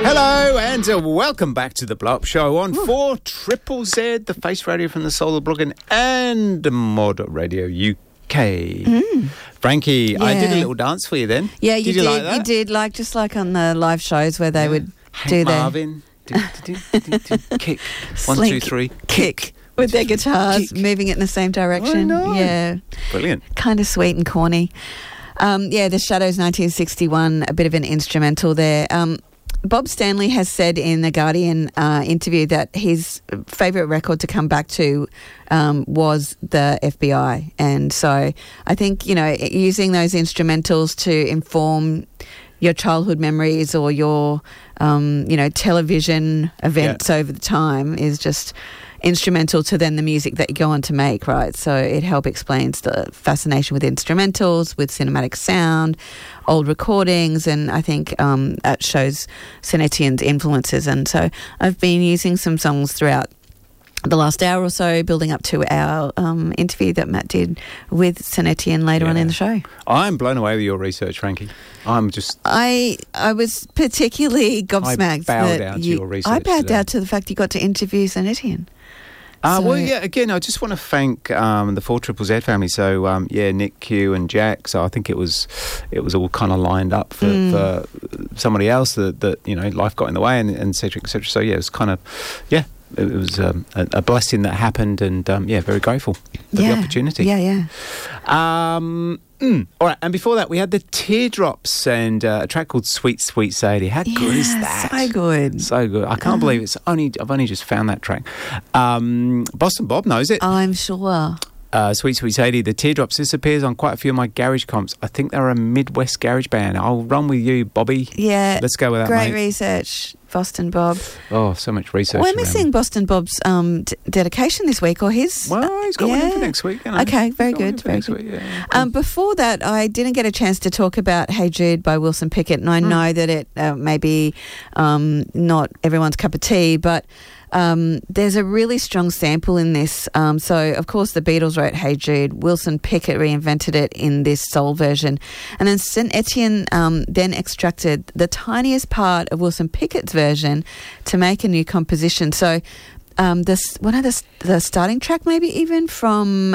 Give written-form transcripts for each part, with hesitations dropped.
Hello and welcome back to the Blow Up Show on 4ZZZ, the Face Radio from the Soul of Brooklyn and Mod Radio UK. Frankie, I did a little dance for you then. Yeah, you did. Like that? You did, just like on the live shows where they would Hank do Marvin. Kick. 1, 2, 3. Kick. With their guitars, moving it in the same direction. I know. Yeah. Brilliant. Kind of sweet and corny. The Shadows 1961, a bit of an instrumental there. Bob Stanley has said in the Guardian interview that his favourite record to come back to was the FBI. And so I think, using those instrumentals to inform your childhood memories or your, television events over the time is just instrumental to then the music that you go on to make, right? So it explains the fascination with instrumentals, with cinematic sound, old recordings, and I think that shows St. Etienne's influences. And so I've been using some songs throughout the last hour or so, building up to our interview that Matt did with St. Etienne later on in the show. I'm blown away with your research, Frankie. I was particularly gobsmacked. I bowed out to your research. I bowed out to the fact you got to interview St. Etienne. Again, I just want to thank the 4ZZZ family. So, Nick, Q and Jack. So I think it was all kind of lined up for somebody else that life got in the way and et cetera, et cetera. So, it was kind of, it was a blessing that happened and, very grateful for the opportunity. Yeah. All right, and before that, we had the Teardrops and a track called Sweet, Sweet Sadie. How good is that? So good. So good. I can't believe I've only just found that track. Boston Bob knows it. I'm sure. Sweet, Sweet Sadie, the Teardrops. This appears on quite a few of my garage comps. I think they're a Midwest garage band. I'll run with you, Bobby. Yeah. Let's go with that, Great mate. Research, Boston Bob. Oh, so much research. We're missing Boston Bob's dedication this week, or his. Well, he's got one in for next week. Okay, very good. Very good. Week, yeah. Before that, I didn't get a chance to talk about Hey Jude by Wilson Pickett, and I know that it may be not everyone's cup of tea, but there's a really strong sample in this. So, of course, the Beatles wrote Hey Jude. Wilson Pickett reinvented it in this soul version. And then St. Etienne then extracted the tiniest part of Wilson Pickett's version to make a new composition. So, the starting track, maybe even from...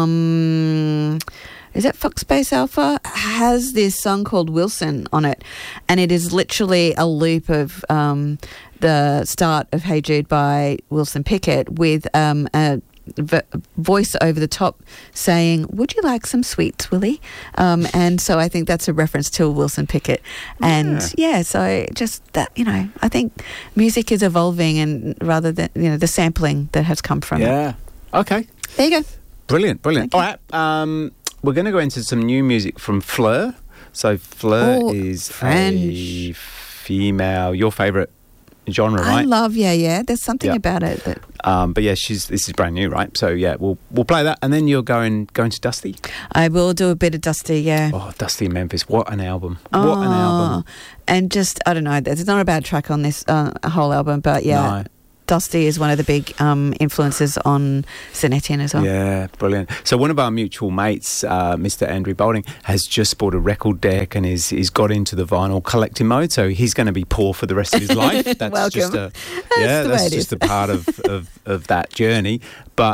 is that Fox Space Alpha? Has this song called Wilson on it. And it is literally a loop of the start of Hey Jude by Wilson Pickett with a voice over the top saying, "Would you like some sweets, Willie?" And so I think that's a reference to Wilson Pickett. And so just that, I think music is evolving, and rather than, the sampling that has come from it. Yeah. Okay. There you go. Brilliant. Okay. All right. We're going to go into some new music from Fleur. So Fleur is French. a female, your favourite genre, right? I love, There's something about it that... but this is brand new, right? So we'll play that, and then you're going to Dusty. I will do a bit of Dusty, yeah. Oh, Dusty in Memphis! What an album! What an album! And just, I don't know, there's not a bad track on this whole album, but No. Dusty is one of the big influences on St. Etienne as well. Yeah, brilliant. So one of our mutual mates, Mr. Andrew Boulding, has just bought a record deck and is got into the vinyl collecting mode. So he's going to be poor for the rest of his life. That's Welcome. That's just a part of that journey. But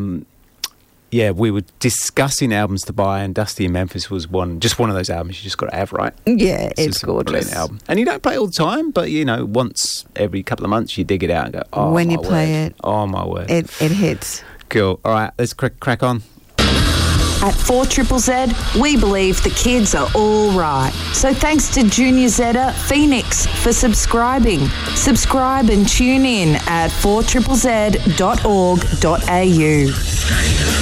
we were discussing albums to buy, and Dusty in Memphis was one of those albums you just got to have, right? Yeah, it's just gorgeous. A brilliant album. And you don't play it all the time, but once every couple of months you dig it out and go, oh, when you my play word. it, oh my word, it hits. Cool. All right, let's crack on. At 4ZZZ, we believe the kids are all right. So thanks to Junior Zeta Phoenix for subscribing. Subscribe and tune in at 4ZZZ.org.au.